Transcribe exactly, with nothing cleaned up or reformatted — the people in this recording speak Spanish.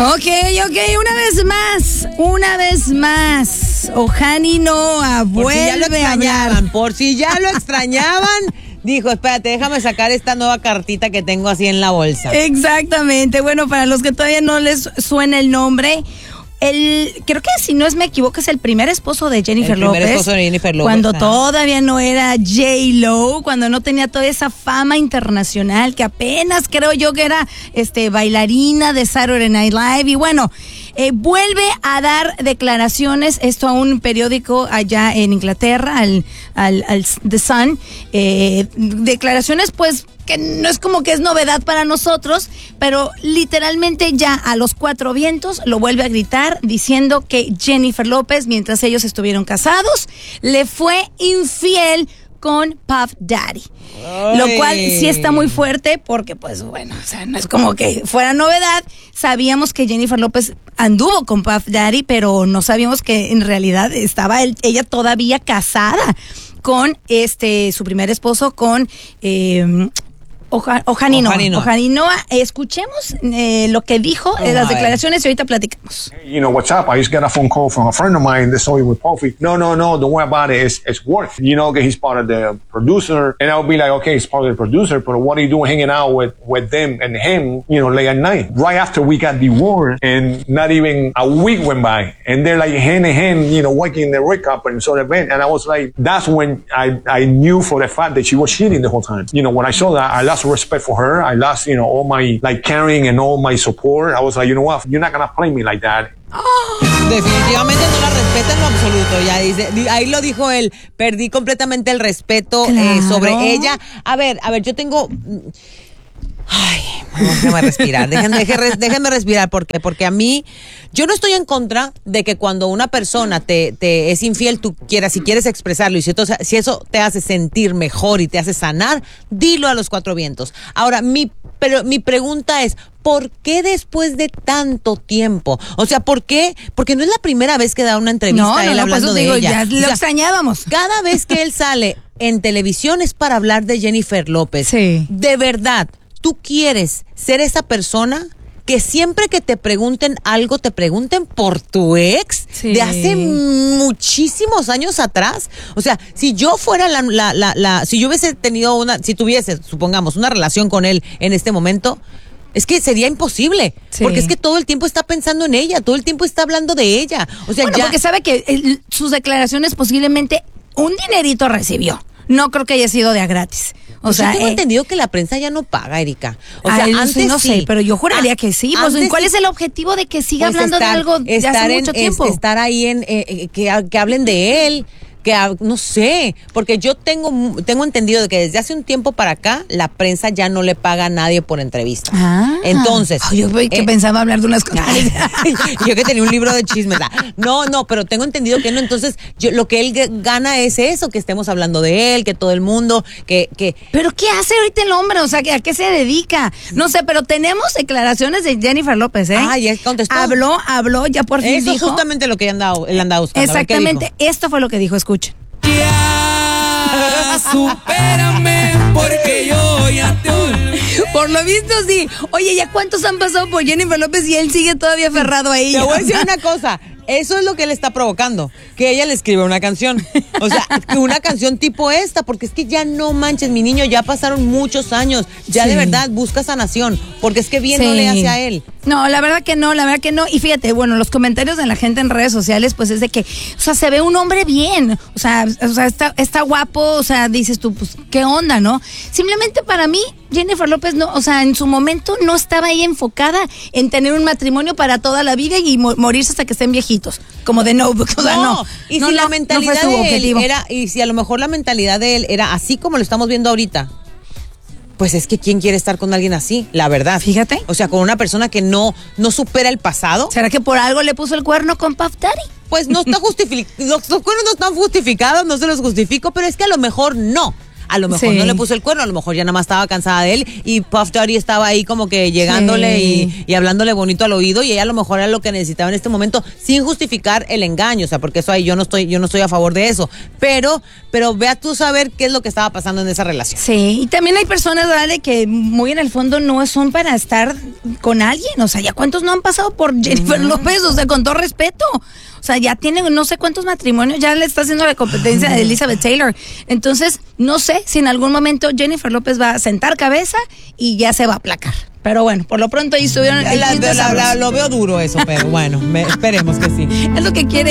Ok, ok, una vez más, una vez más. Ojani Noa vuelve a hablar. Por si ya lo extrañaban, dijo, espérate, déjame sacar esta nueva cartita que tengo así en la bolsa. Exactamente, bueno, para los que todavía no les suena el nombre, el, creo que si no es me equivoco es el primer esposo de Jennifer el primer López. esposo de Jennifer López. Cuando ah. todavía no era J-Lo, cuando no tenía toda esa fama internacional, que apenas creo yo que era este bailarina de Saturday Night Live. Y bueno, eh, vuelve a dar declaraciones, esto a un periódico allá en Inglaterra, al, al, al The Sun. Eh, declaraciones pues que no es como que es novedad para nosotros, pero literalmente ya a los cuatro vientos lo vuelve a gritar diciendo que Jennifer López, mientras ellos estuvieron casados, le fue infiel con Puff Daddy. Ay. Lo cual sí está muy fuerte porque, pues bueno, o sea, no es como que fuera novedad. Sabíamos que Jennifer López anduvo con Puff Daddy, pero no sabíamos que en realidad estaba él, ella todavía casada con este su primer esposo, con eh, Oja, Ojani Noa. Ojani Noa. Escuchemos eh, lo que dijo en oh, las declaraciones y ahorita platicamos. You know, what's up? I just got a phone call from a friend of mine that saw you with Puffy. No, no, no, don't worry about it. It's, it's worth. You know, he's part of the producer. And I'll be like, okay, he's part of the producer, but what are you doing hanging out with, with them and him, you know, late at night? Right after we got divorced and not even a week went by. And they're like hand in hand, you know, working the rig up and so the event. And I was like, that's when I, I knew for the fact that she was cheating the whole time. You know, when I saw that, I lost respect for her. I lost, you know, all my like caring and all my support. I was like, you know what, you're not gonna play me like that. Oh. Definitivamente no la respeta en lo absoluto. Ya dice, ahí lo dijo él. Perdí completamente el respeto claro. eh, sobre ella. A ver, a ver, yo tengo. Ay, déjenme respirar, déjenme, déjenme, déjenme respirar, porque porque a mí, yo no estoy en contra de que cuando una persona te, te es infiel, tú quieras, si quieres expresarlo, y si, entonces, si eso te hace sentir mejor y te hace sanar, dilo a los cuatro vientos. Ahora, mi, pero mi pregunta es, ¿por qué después de tanto tiempo? O sea, ¿por qué? Porque no es la primera vez que da una entrevista no, a él no, hablando pues de digo, ella. Ya lo o sea, extrañábamos. Cada vez que él sale en televisión es para hablar de Jennifer López. Sí. De verdad. ¿Tú quieres ser esa persona que siempre que te pregunten algo, te pregunten por tu ex sí. de hace muchísimos años atrás? O sea, si yo fuera la, la, la, la, si yo hubiese tenido una, si tuviese, supongamos, una relación con él en este momento, es que sería imposible, sí. porque es que todo el tiempo está pensando en ella, todo el tiempo está hablando de ella. O sea, bueno, ya... porque sabe que el, sus declaraciones posiblemente un dinerito recibió. No creo que haya sido de a gratis. O pues sea, yo tengo eh, entendido que la prensa ya no paga, Erika. O sea, ay, antes no sí. sé, pero yo juraría ah, que sí. Pues, ¿cuál sí. es el objetivo de que siga pues hablando estar, de algo de hace en, mucho tiempo? Es, estar ahí en eh, que, que hablen de él. Que no sé, porque yo tengo tengo entendido de que desde hace un tiempo para acá la prensa ya no le paga a nadie por entrevista. Ah, entonces, oh, yo que eh, pensaba hablar de unas cosas. Yo que tenía un libro de chismes. No, no, pero tengo entendido que no. Entonces, yo lo que él gana es eso, que estemos hablando de él, que todo el mundo, que que. Pero ¿qué hace ahorita el hombre? O sea, ¿a qué se dedica? No sé, pero tenemos declaraciones de Jennifer López, ¿eh? Ah, ya contestó. Habló, habló, ya por fin eso dijo. Eso es justamente lo que él andaba, él andaba buscando. Exactamente, esto fue lo que dijo. Escuchen. Ya, supérame, porque yo ya te olvidé. Por lo visto, sí. Oye, ¿ya cuántos han pasado por Jennifer López y él sigue todavía aferrado a ella? Te voy a decir una cosa. Eso es lo que le está provocando, que ella le escribe una canción. O sea, una canción tipo esta, porque es que ya no manches, mi niño, ya pasaron muchos años. Ya sí. de verdad busca sanación, porque es que bien sí. no le hace a él. No, la verdad que no, la verdad que no. Y fíjate, bueno, los comentarios de la gente en redes sociales, pues es de que, o sea, se ve un hombre bien. O sea, o sea está, está guapo, o sea, dices tú, pues, ¿qué onda, no? Simplemente para mí, Jennifer López, no, o sea, en su momento no estaba ahí enfocada en tener un matrimonio para toda la vida y mo- morirse hasta que estén viejitos, como de Notebook, o sea, no. no. Y no, si no, la mentalidad no de él era, y si a lo mejor la mentalidad de él era así como lo estamos viendo ahorita, pues es que ¿quién quiere estar con alguien así? La verdad. Fíjate. O sea, con una persona que no, no supera el pasado. ¿Será que por algo le puso el cuerno con Puff Daddy? Pues no está justificado, los, los cuernos no están justificados, no se los justifico, pero es que a lo mejor no. A lo mejor Sí. no le puso el cuerno, a lo mejor ya nada más estaba cansada de él y Puff Daddy estaba ahí como que llegándole Sí. y, y hablándole bonito al oído y ella a lo mejor era lo que necesitaba en este momento sin justificar el engaño, o sea, porque eso ahí yo no estoy, yo no estoy a favor de eso, pero, pero ve a tú saber qué es lo que estaba pasando en esa relación. Sí, y también hay personas, ¿vale?, que muy en el fondo no son para estar con alguien. O sea, ya cuántos no han pasado por Jennifer uh-huh. López, o sea, con todo respeto. O sea, ya tienen no sé cuántos matrimonios, ya le está haciendo la competencia de Elizabeth Taylor. Entonces, no sé si en algún momento Jennifer López va a sentar cabeza y ya se va a aplacar. Pero bueno, por lo pronto ahí estuvieron. La, la, la, la, lo veo duro eso, pero bueno, me, esperemos que sí. Es lo que quiere